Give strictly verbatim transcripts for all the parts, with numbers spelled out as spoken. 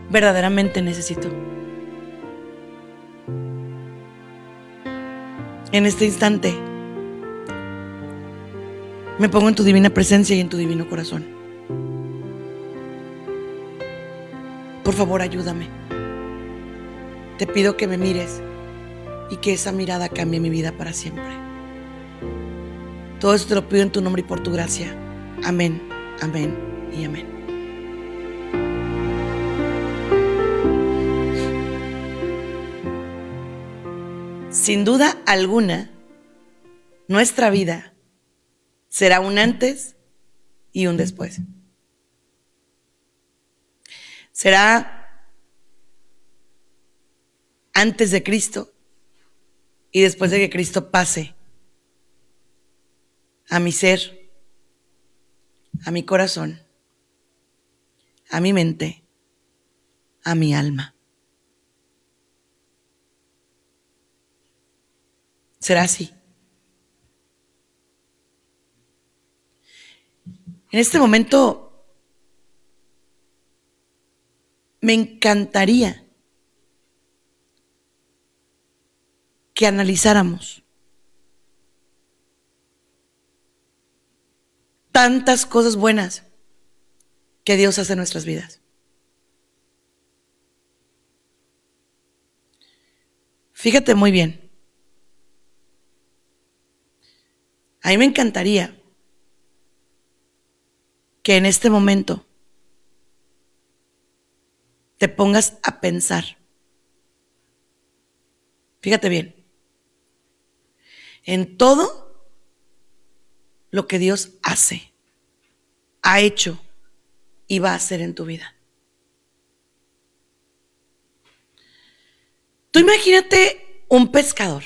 verdaderamente necesito. En este instante me pongo en tu divina presencia y en tu divino corazón. Por favor, ayúdame. Te pido que me mires y que esa mirada cambie mi vida para siempre. Todo esto te lo pido en tu nombre y por tu gracia. Amén, amén y amén. Sin duda alguna, nuestra vida será un antes y un después. Será antes de Cristo y después de que Cristo pase a mi ser, a mi corazón, a mi mente, a mi alma. Será así. En este momento me encantaría que analizáramos tantas cosas buenas que Dios hace en nuestras vidas. Fíjate muy bien. A mí me encantaría que en este momento te pongas a pensar. Fíjate bien. En todo lo que Dios hace, ha hecho y va a hacer en tu vida. Tú imagínate un pescador.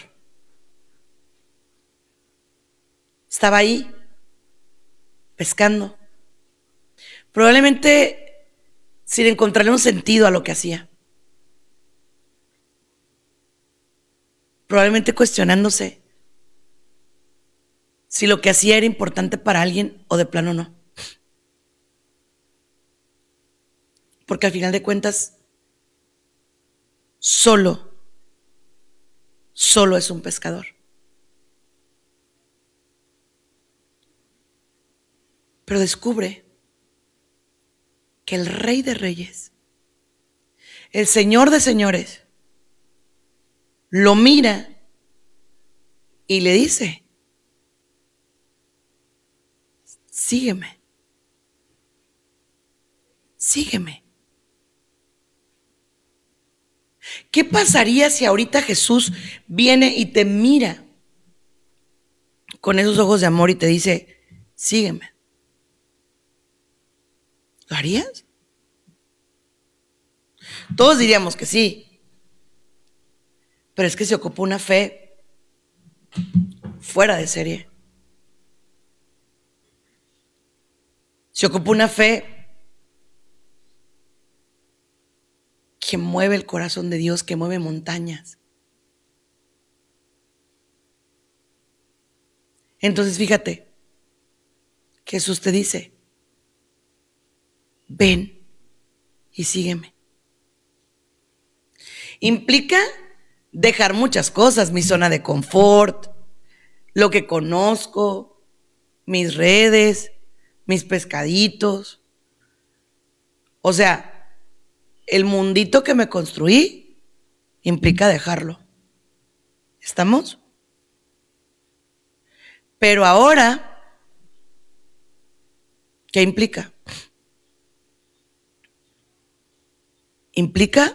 Estaba ahí pescando, probablemente sin encontrarle un sentido a lo que hacía, probablemente cuestionándose si lo que hacía era importante para alguien o de plano no. Porque al final de cuentas, solo, solo es un pescador. Pero descubre que el Rey de Reyes, el Señor de Señores, lo mira y le dice: sígueme, sígueme. ¿Qué pasaría si ahorita Jesús viene y te mira con esos ojos de amor y te dice: sígueme? ¿Lo harías? Todos diríamos que sí, pero es que se ocupa una fe fuera de serie. Se ocupa una fe que mueve el corazón de Dios, que mueve montañas. Entonces fíjate, Jesús te dice: ven y sígueme. Implica dejar muchas cosas, mi zona de confort, lo que conozco, mis redes, mis pescaditos. O sea, el mundito que me construí implica dejarlo. ¿Estamos? Pero ahora, ¿qué implica? Implica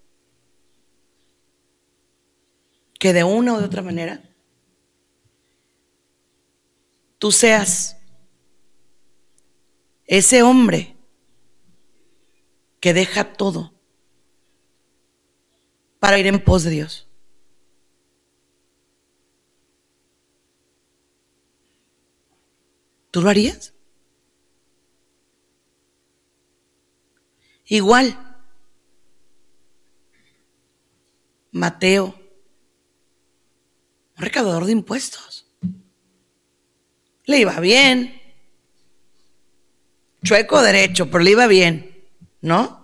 que de una u de otra manera tú seas ese hombre que deja todo para ir en pos de Dios. ¿Tú lo harías? Igual, Mateo, un recaudador de impuestos, le iba bien, chueco derecho, pero le iba bien, ¿no?